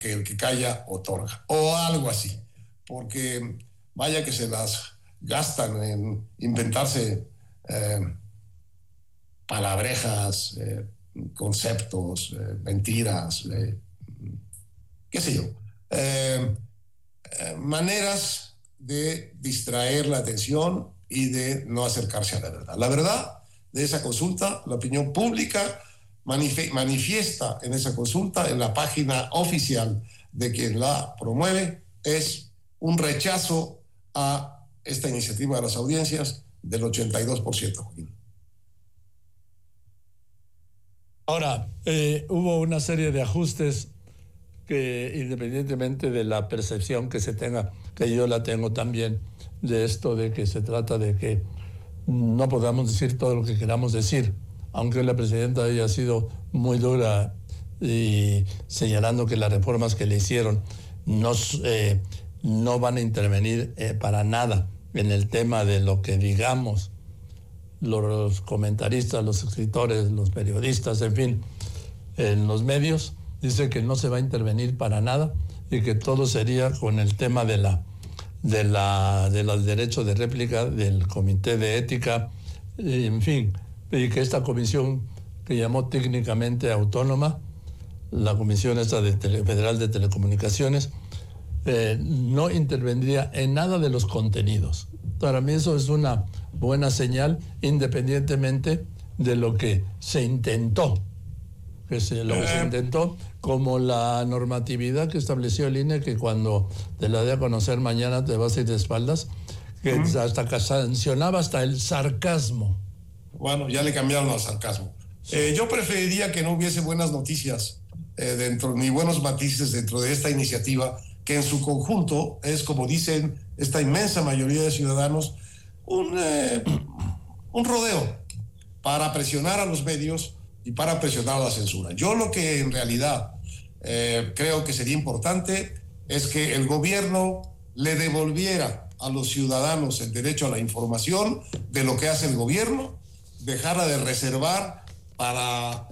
que el que calla otorga, o algo así, porque vaya que se las gastan en inventarse palabrejas, conceptos, mentiras, qué sé yo, maneras de distraer la atención y de no acercarse a la verdad. La verdad de esa consulta, la opinión pública manifiesta en esa consulta, en la página oficial de quien la promueve, es un rechazo a esta iniciativa de las audiencias del 82%. Ahora, hubo una serie de ajustes que, independientemente de la percepción que se tenga, que yo la tengo también, de esto de que se trata de que no podamos decir todo lo que queramos decir, aunque la presidenta haya sido muy dura y señalando que las reformas que le hicieron no van a intervenir para nada en el tema de lo que digamos los comentaristas, los escritores, los periodistas, en fin, en los medios. Dice que no se va a intervenir para nada y que todo sería con el tema de los derechos de réplica del Comité de Ética, en fin, y que esta comisión que llamó técnicamente autónoma, la Comisión Federal de Telecomunicaciones, no intervendría en nada de los contenidos. Para mí eso es una buena señal, independientemente de lo que se intentó. Lo que se intentó, como la normatividad que estableció el INE, que cuando te la dé a conocer mañana te vas a ir de espaldas, que hasta que sancionaba hasta el sarcasmo. Bueno, ya le cambiaron al sarcasmo. Yo preferiría que no hubiese buenas noticias ni buenos matices dentro de esta iniciativa, que en su conjunto es, como dicen esta inmensa mayoría de ciudadanos, un rodeo para presionar a los medios y para presionar a la censura. Yo lo que en realidad creo que sería importante es que el gobierno le devolviera a los ciudadanos el derecho a la información de lo que hace el gobierno, dejara de reservar para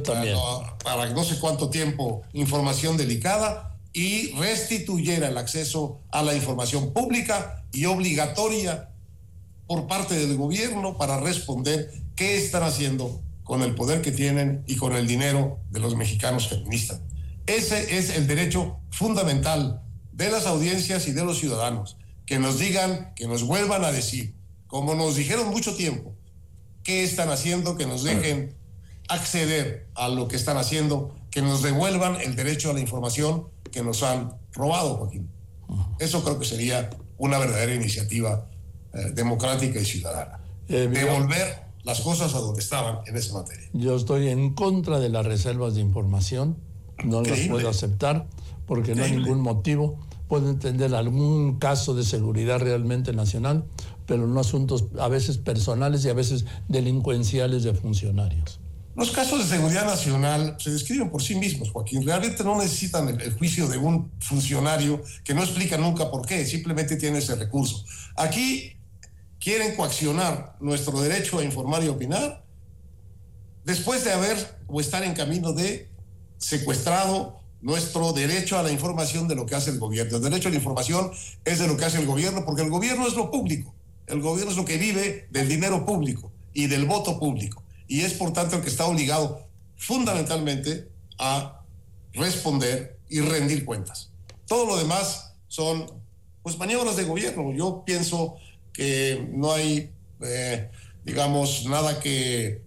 no sé cuánto tiempo información delicada, y restituyera el acceso a la información pública y obligatoria por parte del gobierno para responder qué están haciendo con el poder que tienen y con el dinero de los mexicanos que administran. Ese es el derecho fundamental de las audiencias y de los ciudadanos, que nos digan, que nos vuelvan a decir, como nos dijeron mucho tiempo, qué están haciendo, que nos dejen acceder a lo que están haciendo, que nos devuelvan el derecho a la información que nos han robado, Joaquín. Eso creo que sería una verdadera iniciativa democrática y ciudadana. Devolver las cosas a donde estaban en esa materia. Yo estoy en contra de las reservas de información, no las puedo aceptar porque no hay ningún motivo. Puedo entender algún caso de seguridad realmente nacional, pero no asuntos a veces personales y a veces delincuenciales de funcionarios. Los casos de seguridad nacional se describen por sí mismos, Joaquín. Realmente no necesitan el juicio de un funcionario que no explica nunca por qué, simplemente tiene ese recurso. Aquí quieren coaccionar nuestro derecho a informar y opinar después de haber o estar en camino de secuestrado nuestro derecho a la información de lo que hace el gobierno. El derecho a la información es de lo que hace el gobierno, porque el gobierno es lo público. El gobierno es lo que vive del dinero público y del voto público. Y es, por tanto, el que está obligado fundamentalmente a responder y rendir cuentas. Todo lo demás son, pues, maniobras de gobierno. Yo pienso que no hay, digamos, nada que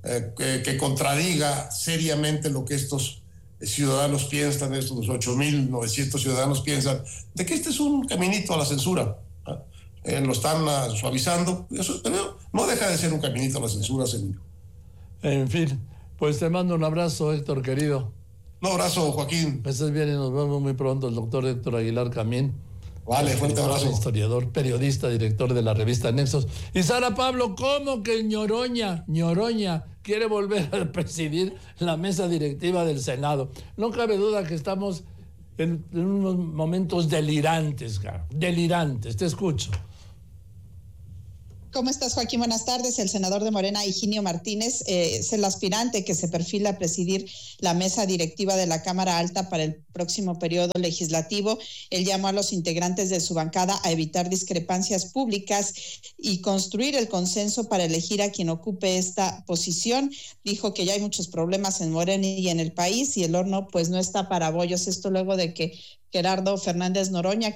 contradiga seriamente lo que estos ciudadanos piensan, estos 8.900 ciudadanos piensan, de que este es un caminito a la censura. Lo están suavizando, eso, pero no deja de ser un caminito a la censura, seguro. En fin, pues te mando un abrazo, Héctor, querido. Un abrazo, Joaquín. Que estés bien y nos vemos muy pronto. El doctor Héctor Aguilar Camín. Vale, fuerte abrazo. Historiador, periodista, director de la revista Nexos. Y Sara Pablo, ¿cómo que Ñoroña quiere volver a presidir la mesa directiva del Senado? No cabe duda que estamos en unos momentos delirantes, cara. Delirantes, te escucho. ¿Cómo estás, Joaquín? Buenas tardes. El senador de Morena, Higinio Martínez, es el aspirante que se perfila a presidir la mesa directiva de la Cámara Alta para el próximo periodo legislativo. Él llamó a los integrantes de su bancada a evitar discrepancias públicas y construir el consenso para elegir a quien ocupe esta posición. Dijo que ya hay muchos problemas en Morena y en el país y el horno pues no está para bollos. Esto luego de que Gerardo Fernández Noroña,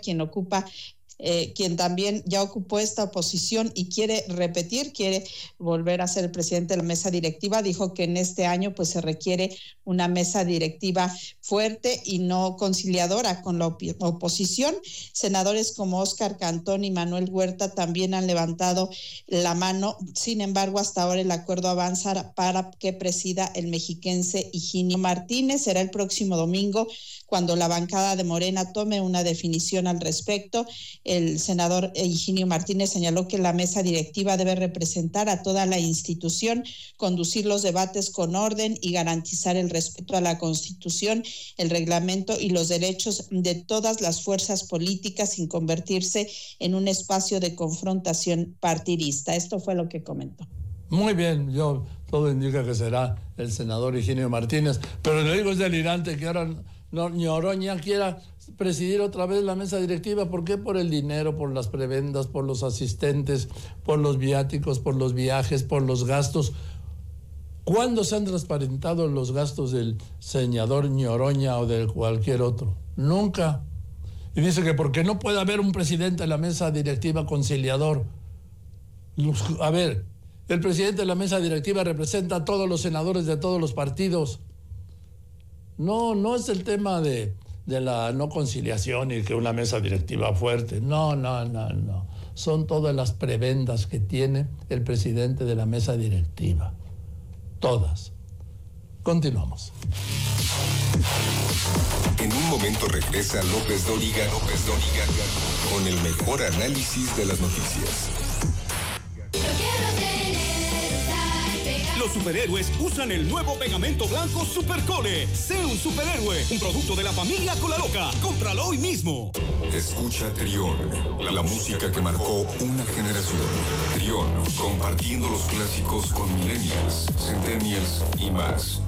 quien también ya ocupó esta posición y quiere volver a ser el presidente de la mesa directiva, dijo que en este año pues se requiere una mesa directiva fuerte y no conciliadora con la oposición. Senadores como Óscar Cantón y Manuel Huerta también han levantado la mano. Sin embargo, hasta ahora el acuerdo avanza para que presida el mexiquense Higinio Martínez. Será el próximo domingo cuando la bancada de Morena tome una definición al respecto. El senador Higinio Martínez señaló que la mesa directiva debe representar a toda la institución, conducir los debates con orden y garantizar el respeto a la Constitución, el reglamento y los derechos de todas las fuerzas políticas sin convertirse en un espacio de confrontación partidista. Esto fue lo que comentó. Muy bien, todo indica que será el senador Higinio Martínez, pero le digo, es delirante que ahora Noroña quiera presidir otra vez la mesa directiva. ¿Por qué? Por el dinero, por las prebendas, por los asistentes, por los viáticos, por los viajes, por los gastos. ¿Cuándo se han transparentado los gastos del senador Noroña o de cualquier otro? Nunca. Y dice que porque no puede haber un presidente de la mesa directiva conciliador. A ver, el presidente de la mesa directiva representa a todos los senadores de todos los partidos. No es el tema de la no conciliación y que una mesa directiva fuerte. No. Son todas las prebendas que tiene el presidente de la mesa directiva. Todas. Continuamos. En un momento regresa López Dóriga con el mejor análisis de las noticias. Los superhéroes usan el nuevo pegamento blanco Supercole. Sé un superhéroe, un producto de la familia Colaloca. Cómpralo hoy mismo. Escucha Trión, la música que marcó una generación. Trión, compartiendo los clásicos con millennials, centennials y más.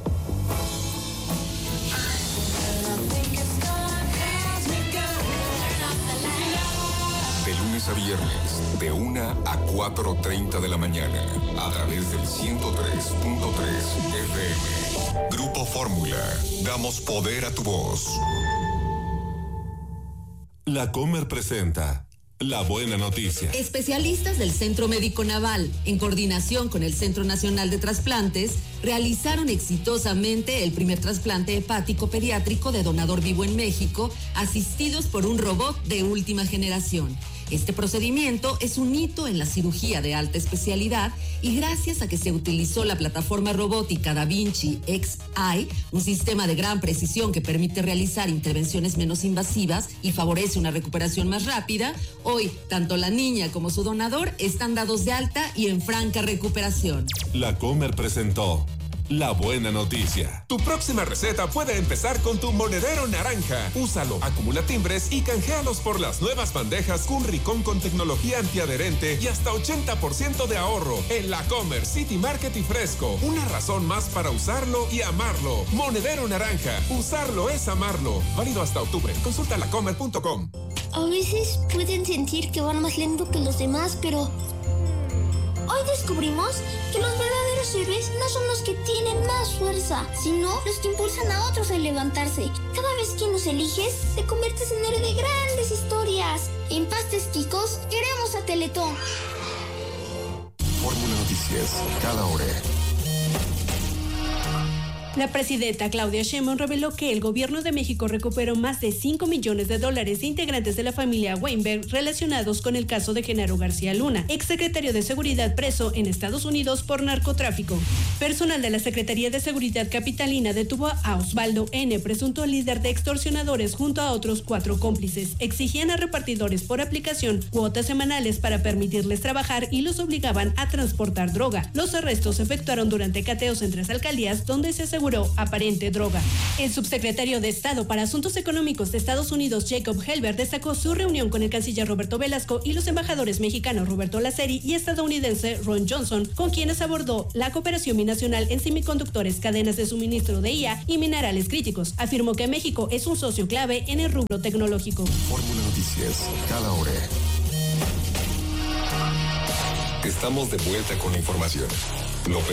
De lunes a viernes, de 1 a 4:30 de la mañana, a través del 103.3 FM. Grupo Fórmula, damos poder a tu voz. La Comer presenta La Buena Noticia. Especialistas del Centro Médico Naval, en coordinación con el Centro Nacional de Trasplantes, realizaron exitosamente el primer trasplante hepático pediátrico de donador vivo en México, asistidos por un robot de última generación. Este procedimiento es un hito en la cirugía de alta especialidad y gracias a que se utilizó la plataforma robótica Da Vinci Xi, un sistema de gran precisión que permite realizar intervenciones menos invasivas y favorece una recuperación más rápida, hoy tanto la niña como su donador están dados de alta y en franca recuperación. La Comer presentó La Buena Noticia. Tu próxima receta puede empezar con tu monedero naranja. Úsalo, acumula timbres y canjealos por las nuevas bandejas Cunricón con tecnología antiadherente y hasta 80% de ahorro. En La Comer, City Market y Fresco. Una razón más para usarlo y amarlo. Monedero naranja. Usarlo es amarlo. Válido hasta octubre. Consulta lacomer.com. A veces pueden sentir que van más lento que los demás, pero hoy descubrimos que los verdaderos héroes no son los que tienen más fuerza, sino los que impulsan a otros a levantarse. Cada vez que nos eliges, te conviertes en héroe de grandes historias. En Pastes Quicos, queremos a Teletón. Fórmula Noticias, cada hora. La presidenta Claudia Sheinbaum reveló que el gobierno de México recuperó más de $5 millones de integrantes de la familia Weinberg relacionados con el caso de Genaro García Luna, exsecretario de Seguridad preso en Estados Unidos por narcotráfico. Personal de la Secretaría de Seguridad Capitalina detuvo a Osvaldo N., presunto líder de extorsionadores, junto a otros 4 cómplices. Exigían a repartidores por aplicación cuotas semanales para permitirles trabajar y los obligaban a transportar droga. Los arrestos se efectuaron durante cateos en 3 alcaldías donde se aseguró aseguró aparente droga. El subsecretario de Estado para Asuntos Económicos de Estados Unidos, Jacob Helber, destacó su reunión con el canciller Roberto Velasco y los embajadores mexicanos Roberto Laceri y estadounidense Ron Johnson, con quienes abordó la cooperación binacional en semiconductores, cadenas de suministro de IA y minerales críticos. Afirmó que México es un socio clave en el rubro tecnológico. Fórmula Noticias, cada hora. Estamos de vuelta con la información.